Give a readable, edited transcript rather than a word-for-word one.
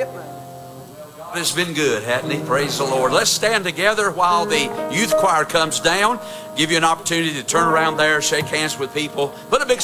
It's been good, hasn't he? Praise the Lord. Let's stand together while the youth choir comes down. Give you an opportunity to turn around there, shake hands with people. Put a big